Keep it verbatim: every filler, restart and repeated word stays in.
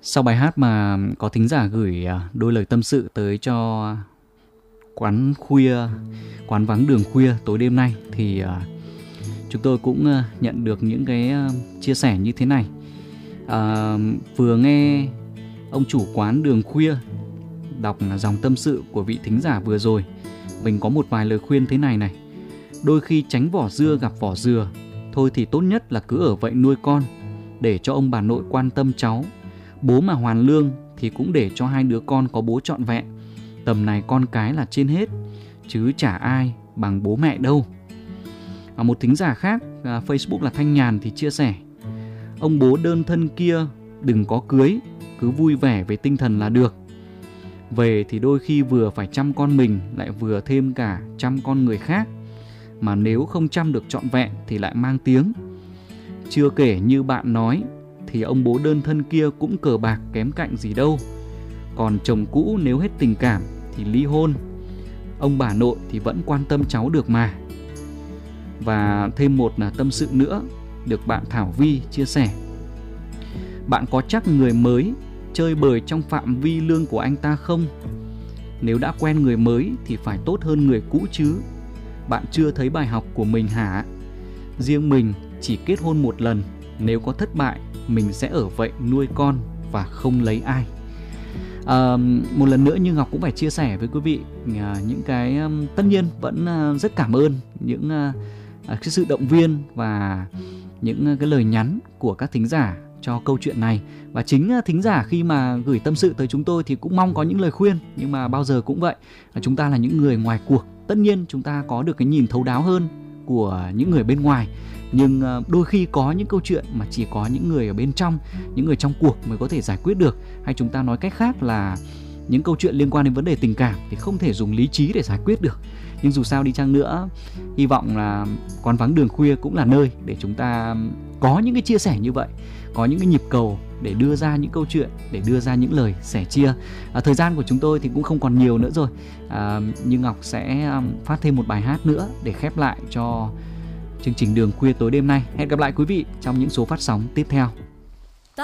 Sau bài hát mà có thính giả gửi đôi lời tâm sự tới cho quán khuya, quán vắng đường khuya tối đêm nay, thì chúng tôi cũng nhận được những cái chia sẻ như thế này. À, vừa nghe ông chủ quán đường khuya đọc dòng tâm sự của vị thính giả vừa rồi, mình có một vài lời khuyên thế này này. Đôi khi tránh vỏ dưa gặp vỏ dừa, thôi thì tốt nhất là cứ ở vậy nuôi con, để cho ông bà nội quan tâm cháu. Bố mà hoàn lương thì cũng để cho hai đứa con có bố trọn vẹn. Tầm này con cái là trên hết, chứ chả ai bằng bố mẹ đâu. À, một thính giả khác, à, Facebook là Thanh Nhàn thì chia sẻ: ông bố đơn thân kia đừng có cưới, cứ vui vẻ với tinh thần là được. Về thì đôi khi vừa phải chăm con mình, lại vừa thêm cả chăm con người khác, mà nếu không chăm được trọn vẹn thì lại mang tiếng. Chưa kể như bạn nói thì ông bố đơn thân kia cũng cờ bạc kém cạnh gì đâu. Còn chồng cũ nếu hết tình cảm thì ly hôn, ông bà nội thì vẫn quan tâm cháu được mà. Và thêm một là tâm sự nữa được bạn Thảo Vi chia sẻ: bạn có chắc người mới chơi bời trong phạm vi lương của anh ta không? Nếu đã quen người mới thì phải tốt hơn người cũ chứ. Bạn chưa thấy bài học của mình hả? Riêng mình chỉ kết hôn một lần, nếu có thất bại mình sẽ ở vậy nuôi con và không lấy ai. À, một lần nữa như Ngọc cũng phải chia sẻ với quý vị à, những cái um, tất nhiên vẫn uh, rất cảm ơn những uh, cái sự động viên và những uh, cái lời nhắn của các thính giả cho câu chuyện này. Và chính uh, thính giả khi mà gửi tâm sự tới chúng tôi thì cũng mong có những lời khuyên, nhưng mà bao giờ cũng vậy, uh, chúng ta là những người ngoài cuộc, tất nhiên chúng ta có được cái nhìn thấu đáo hơn của những người bên ngoài. Nhưng đôi khi có những câu chuyện mà chỉ có những người ở bên trong, những người trong cuộc mới có thể giải quyết được. Hay chúng ta nói cách khác là những câu chuyện liên quan đến vấn đề tình cảm thì không thể dùng lý trí để giải quyết được. Nhưng dù sao đi chăng nữa, hy vọng là quán vắng đường khuya cũng là nơi để chúng ta có những cái chia sẻ như vậy, có những cái nhịp cầu để đưa ra những câu chuyện, để đưa ra những lời sẻ chia. À, thời gian của chúng tôi thì cũng không còn nhiều nữa rồi, à, nhưng Ngọc sẽ phát thêm một bài hát nữa để khép lại cho chương trình Đường Khuya tối đêm nay. Hẹn gặp lại quý vị trong những số phát sóng tiếp theo.